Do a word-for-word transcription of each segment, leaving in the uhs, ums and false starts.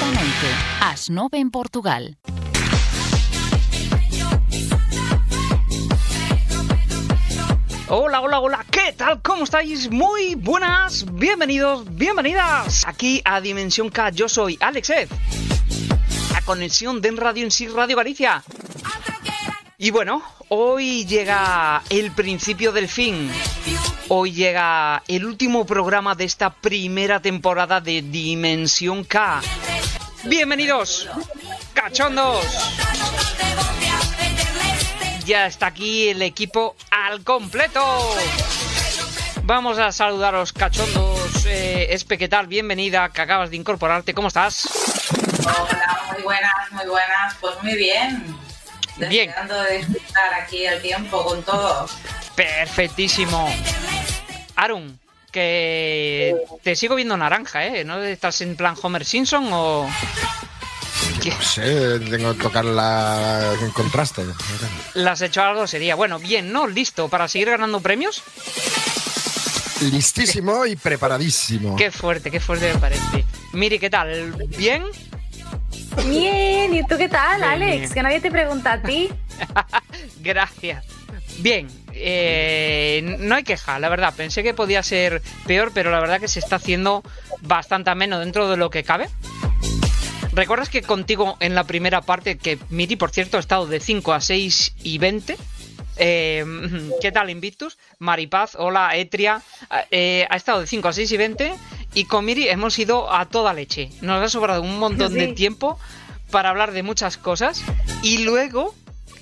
Totalmente. Asnove en Portugal. Hola, hola, hola, ¿qué tal? ¿Cómo estáis? Muy buenas, bienvenidos, bienvenidas aquí a Dimensión K. Yo soy Alex Ed, la conexión de Radio en sí, Radio Galicia. Y bueno, hoy llega el principio del fin. Hoy llega el último programa de esta primera temporada de Dimensión K. Bienvenidos, cachondos. Ya está aquí el equipo al completo. Vamos a saludaros, cachondos. Eh, Espe, ¿qué tal? Bienvenida, que acabas de incorporarte. ¿Cómo estás? Hola, muy buenas, muy buenas. Pues muy bien. Bien. Deseando de disfrutar aquí el tiempo con todos. Perfectísimo. Arun, que te sigo viendo naranja, ¿eh? ¿No estás en plan Homer Simpson o...? No sé, tengo que tocarla en contraste. ¿Le has hecho algo? Sería, bueno, bien, ¿no? ¿Listo para seguir ganando premios? Listísimo y preparadísimo. Qué fuerte, qué fuerte me parece. Miri, ¿qué tal? ¿Bien? Bien, ¿y tú qué tal, Bien, Alex? bien. Que nadie te pregunta a ti. Gracias. Bien, eh, no hay queja, la verdad. Pensé que podía ser peor, pero la verdad que se está haciendo bastante ameno dentro de lo que cabe. ¿Recuerdas que contigo en la primera parte, que Miri, por cierto, ha estado de cinco a seis y veinte? Eh, ¿Qué tal, Invictus? Maripaz, hola, Etria. Eh, ha estado de cinco a seis y veinte y con Miri hemos ido a toda leche. Nos ha sobrado un montón Sí. de tiempo para hablar de muchas cosas. Y luego,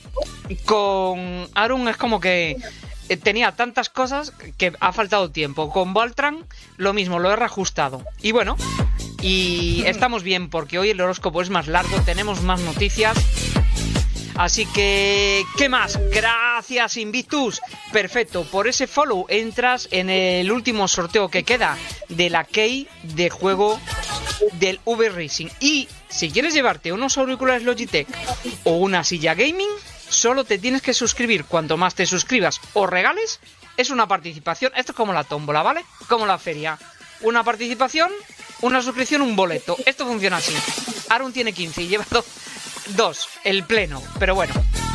con Arun es como que eh, tenía tantas cosas que ha faltado tiempo. Con Valtran, lo mismo, lo he reajustado. Y bueno... Y estamos bien porque hoy el horóscopo es más largo, tenemos más noticias. Así que, ¿qué más? Gracias, Invictus. Perfecto, por ese follow entras en el último sorteo que queda de la key de juego del V Racing. Y si quieres llevarte unos auriculares Logitech o una silla gaming, solo te tienes que suscribir. Cuanto más te suscribas o regales, es una participación. Esto es como la tómbola, ¿vale? Como la feria. Una participación, una suscripción, un boleto. Esto funciona así. Arun tiene quince y lleva do- dos, el pleno. Pero bueno.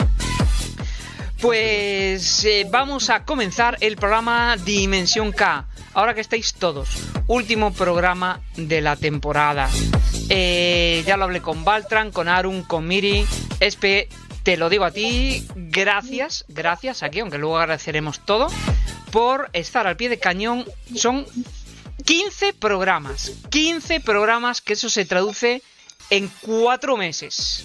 Pues eh, vamos a comenzar el programa Dimensión K. Ahora que estáis todos. Último programa de la temporada. Eh, ya lo hablé con Valtran, con Arun, con Miri. Espe, te lo digo a ti. Gracias, gracias aquí, aunque luego agradeceremos todo, por estar al pie de cañón. Son quince programas, quince programas, que eso se traduce en cuatro meses.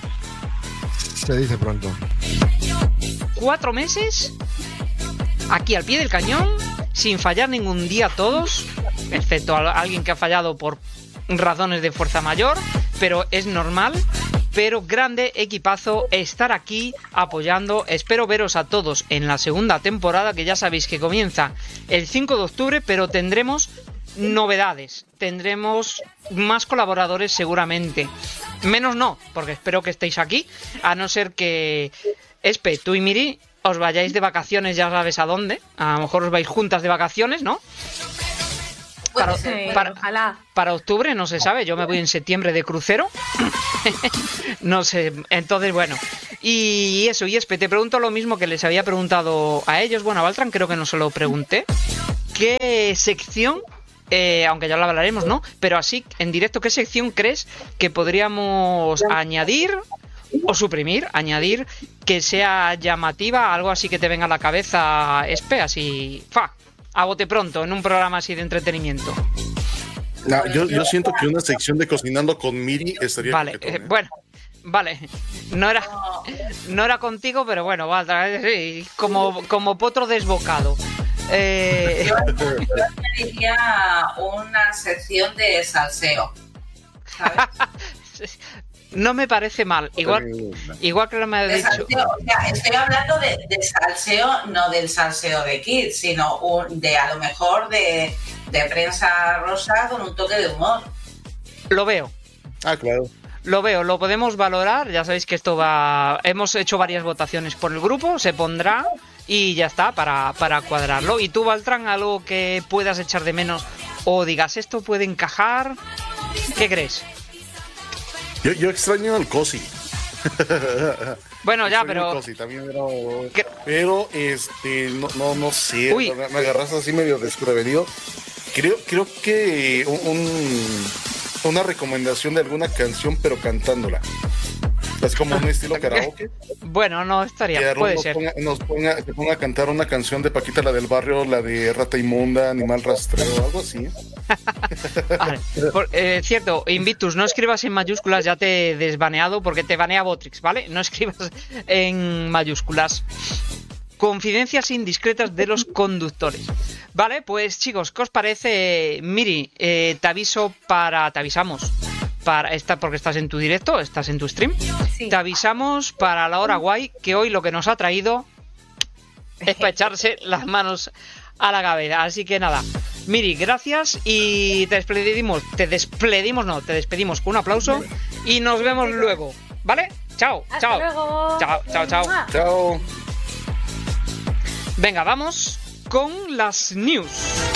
Se dice pronto. ¿Cuatro meses? Aquí al pie del cañón, sin fallar ningún día todos, excepto a alguien que ha fallado por razones de fuerza mayor, pero es normal. Pero grande equipazo, estar aquí apoyando. Espero veros a todos en la segunda temporada, que ya sabéis que comienza el cinco de octubre, pero tendremos novedades. Tendremos más colaboradores seguramente. Menos no, porque espero que estéis aquí, a no ser que Espe, tú y Miri os vayáis de vacaciones, ya sabes a dónde. A lo mejor os vais juntas de vacaciones, ¿no? Para, Sí, para, ojalá. para octubre no se sabe, yo me voy en septiembre de crucero. No sé, entonces bueno. Y eso, y Espe, te pregunto lo mismo que les había preguntado a ellos. Bueno, a Valtran creo que no se lo pregunté. ¿Qué sección, eh, aunque ya lo hablaremos, ¿no? Pero así, en directo, ¿qué sección crees que podríamos añadir o suprimir? Añadir que sea llamativa, algo así que te venga a la cabeza, Espe, así, fa. A bote pronto, en un programa así de entretenimiento. No, yo, yo siento que una sección de Cocinando con Miri estaría... Vale, coquetón, eh, ¿eh? bueno, vale. No era, no era contigo, pero bueno, vale, sí, como, como potro desbocado. Eh, Yo diría una sección de salseo, ¿sabes? no me parece mal. Igual, igual que lo me ha De dicho. salseo, o sea, estoy hablando de, de salseo, no del salseo de Kids, sino un, de a lo mejor de, de prensa rosa con un toque de humor. Lo veo. Ah, claro. Lo veo, lo podemos valorar. Ya sabéis que esto va. Hemos hecho varias votaciones por el grupo, se pondrá y ya está, para, para cuadrarlo. ¿Y tú, Valtran, algo que puedas echar de menos o digas esto puede encajar? ¿Qué crees? Yo, yo extraño al Cosi. Bueno, ya, Extraño pero... al Cosi también, pero, pero este, no, no, no sé, Uy. me, me agarraste así medio desprevenido. Creo, creo que un, una recomendación de alguna canción, pero cantándola. Es como un estilo karaoke. Bueno, no Que estaría, Aarón puede nos ser. ponga, nos ponga, se ponga a cantar una canción de Paquita, la del barrio, la de Rata Inmunda, Animal Rastreo, algo así. Vale. Por, eh, cierto, Invictus, no escribas en mayúsculas, ya te he desbaneado porque te banea Botrix, ¿vale? No escribas en mayúsculas. Confidencias indiscretas de los conductores. Vale, pues chicos, ¿qué os parece? Miri, eh, te aviso para... Te avisamos. Para esta, porque estás en tu directo, estás en tu stream. Sí. Te avisamos para la hora guay que hoy lo que nos ha traído es para echarse las manos a la cabeza. Así que nada, Miri, gracias y te despedimos, te despedimos, no, te despedimos con un aplauso y nos vemos luego, ¿vale? Chao, Hasta chao. luego. Chao, chao, chao. ¡Mua! Chao. Venga, vamos con las news.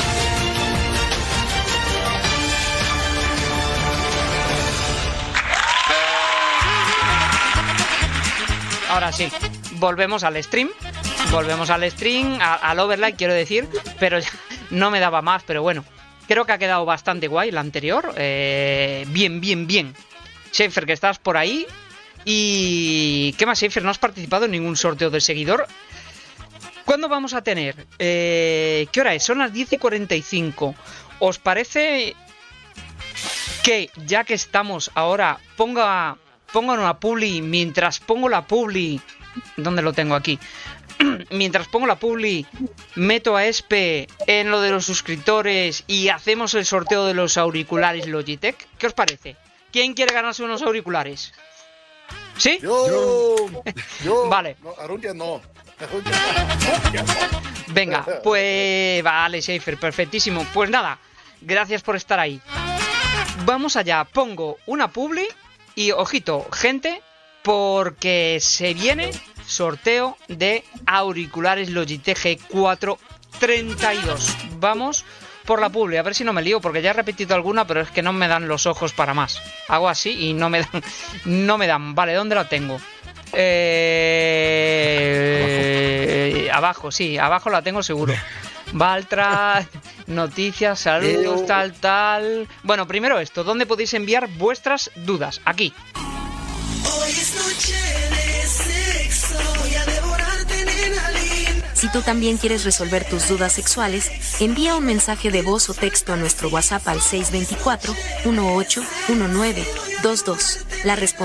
Ahora sí, volvemos al stream. Volvemos al stream, a- al overlay quiero decir, pero ya no me daba más, pero bueno. Creo que ha quedado bastante guay la anterior. eh, bien, bien, bien. Schaefer, que estás por ahí. Y... ¿qué más, Schaefer? ¿No has participado en ningún sorteo de seguidor? ¿Cuándo vamos a tener? Eh, ¿Qué hora es? Son las diez y cuarenta y cinco. ¿Os parece que ya que estamos ahora, ponga, ponga una publi mientras pongo la publi? ¿Dónde lo tengo aquí? Mientras pongo la publi, meto a Espe en lo de los suscriptores y hacemos el sorteo de los auriculares Logitech. ¿Qué os parece? ¿Quién quiere ganarse unos auriculares? ¿Sí? Yo, yo. Vale. No, Aarón ya no. Aarón ya no. Ya no. Venga, pues vale, Schaefer, perfectísimo. Pues nada, gracias por estar ahí. Vamos allá, pongo una publi y ojito, gente, porque se viene sorteo de auriculares Logitech G cuatro treinta y dos. Vamos por la publi, a ver si no me lío, porque ya he repetido alguna, pero es que no me dan los ojos para más. Hago así y no me dan, no me dan. Vale, ¿dónde la tengo? Eh... Abajo. abajo, sí, abajo la tengo seguro. Valtra, noticias, saludos, tal, tal. Bueno, primero esto, ¿dónde podéis enviar vuestras dudas? Aquí. Hoy es noche de sexo, voy a devorarte, nena linda. Si tú también quieres resolver tus dudas sexuales, envía un mensaje de voz o texto a nuestro WhatsApp al seis dos cuatro, uno ocho, uno nueve, dos dos. La respuesta